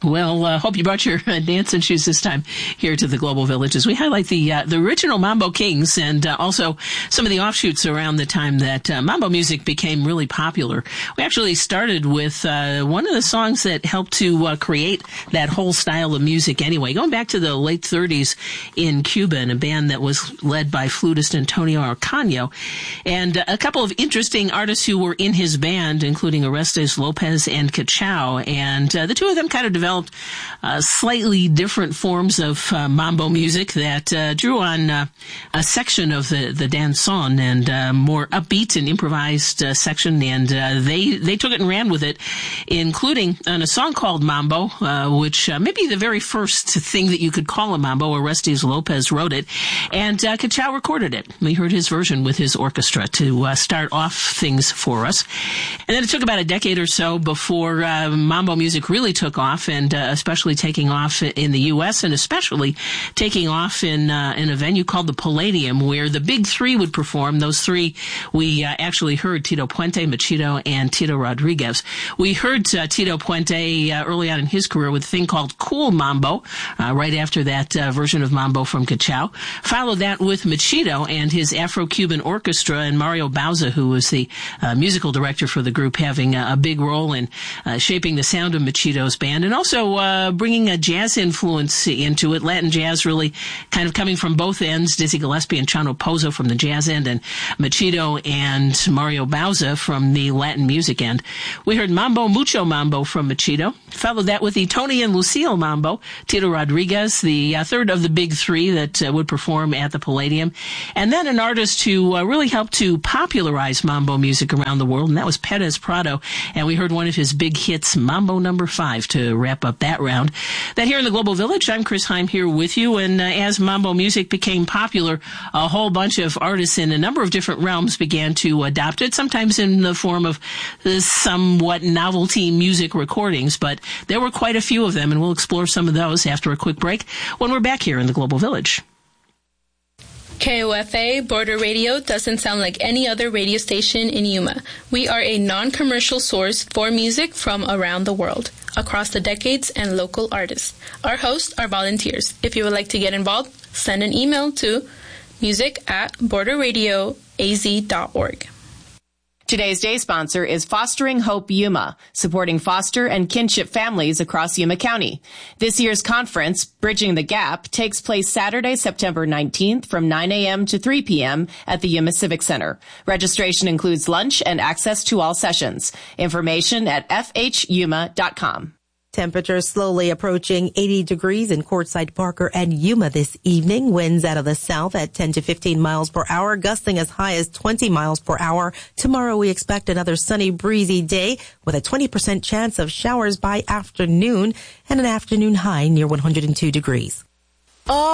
Well, hope you brought your dancing shoes this time here to the Global Village as we highlight the original Mambo Kings and also some of the offshoots around the time that Mambo music became really popular. We actually started with one of the songs that helped to create that whole style of music anyway, going back to the late 30s in Cuba, in a band that was led by flutist Antonio Arcaño, and a couple of interesting artists who were in his band, including Orestes Lopez and Cachao, and the two of them kind of developed slightly different forms of mambo music that drew on a section of the danzón and more upbeat and improvised section, and they took it and ran with it, including on a song called Mambo, which may be the very first thing that you could call a mambo. Orestes Lopez wrote it, and Cachao recorded it. We heard his version with his orchestra to start off things for us. And then it took about a decade or so before mambo music really took off, and especially taking off in the U.S., and especially taking off in a venue called the Palladium, where the big three would perform. Those three we actually heard: Tito Puente, Machito, and Tito Rodriguez. We heard Tito Puente early on in his career with a thing called Cool Mambo, right after that version of Mambo from Cachao. Followed that with Machito and his Afro-Cuban orchestra, and Mario Bauza, who was the musical director for the group, having a big role in shaping the sound of Machito's band, and also bringing a jazz influence into it. Latin jazz really kind of coming from both ends. Dizzy Gillespie and Chano Pozo from the jazz end, and Machito and Mario Bauza from the Latin music end. We heard Mambo, Mucho Mambo from Machito. Followed that with the Tony and Lucille Mambo, Tito Rodriguez, the third of the big three that would perform at the Palladium. And then an artist who really helped to popularize mambo music around the world, and that was Perez Prado. And we heard one of his big hits, Mambo No. 5, to wrap up that round. That here in the Global Village, I'm Chris Heim here with you, and as mambo music became popular, a whole bunch of artists in a number of different realms began to adopt it, sometimes in the form of somewhat novelty music recordings, but there were quite a few of them, and we'll explore some of those after a quick break when we're back here in the Global Village. KOFA Border Radio doesn't sound like any other radio station in Yuma. We are a non-commercial source for music from around the world, across the decades, and local artists. Our hosts are volunteers. If you would like to get involved, send an email to music@borderradioaz.org. Today's day sponsor is Fostering Hope Yuma, supporting foster and kinship families across Yuma County. This year's conference, Bridging the Gap, takes place Saturday, September 19th from 9 a.m. to 3 p.m. at the Yuma Civic Center. Registration includes lunch and access to all sessions. Information at fhyuma.com. Temperatures slowly approaching 80 degrees in Quartzsite, Parker, and Yuma this evening. Winds out of the south at 10 to 15 miles per hour, gusting as high as 20 miles per hour. Tomorrow we expect another sunny, breezy day with a 20% chance of showers by afternoon and an afternoon high near 102 degrees.